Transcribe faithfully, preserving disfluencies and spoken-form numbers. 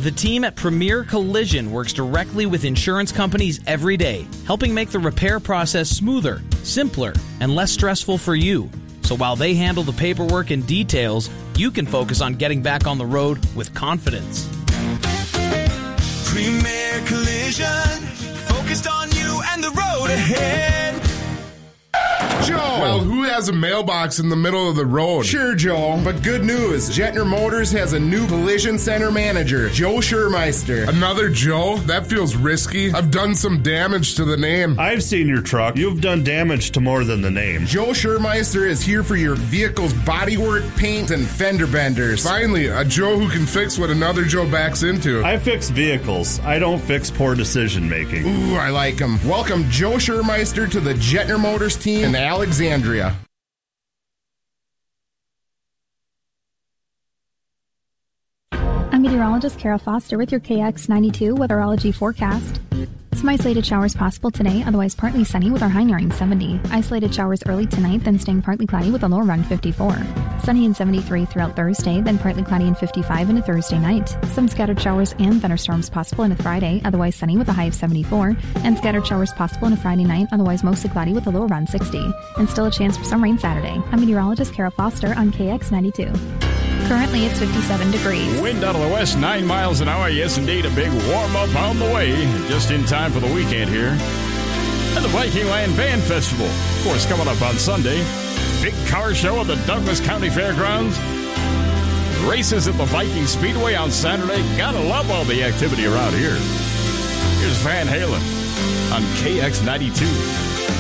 The team at Premier Collision works directly with insurance companies every day, helping make the repair process smoother, simpler, and less stressful for you. So while they handle the paperwork and details, you can focus on getting back on the road with confidence. Premier Collision, focused on you and the road ahead. Joe! Well, who has a mailbox in the middle of the road? Sure, Joe, but good news. Jetner Motors has a new collision center manager, Joe Schurmeister. Another Joe? That feels risky. I've done some damage to the name. I've seen your truck. You've done damage to more than the name. Joe Schurmeister is here for your vehicle's bodywork, paint, and fender benders. Finally, a Joe who can fix what another Joe backs into. I fix vehicles. I don't fix poor decision making. Ooh, I like him. Welcome Joe Schurmeister to the Jetner Motors team in Alexandria. I'm meteorologist Kara Foster with your K X ninety-two weatherology forecast. Some isolated showers possible today, otherwise partly sunny with our high nearing seventy. Isolated showers early tonight, then staying partly cloudy with a low around fifty-four. Sunny and seventy-three throughout Thursday, then partly cloudy and fifty-five into Thursday night. Some scattered showers and thunderstorms possible into Friday, otherwise sunny with a high of seventy-four. And scattered showers possible into Friday night, otherwise mostly cloudy with a low around sixty. And still a chance for some rain Saturday. I'm meteorologist Kara Foster on K X ninety-two. Currently, it's fifty-seven degrees. Wind out of the west, nine miles an hour. Yes, indeed, a big warm-up on the way. Just in time for the weekend here. And the Viking Land Band Festival, of course, coming up on Sunday. Big car show at the Douglas County Fairgrounds. Races at the Viking Speedway on Saturday. Gotta love all the activity around here. Here's Van Halen on K X ninety-two.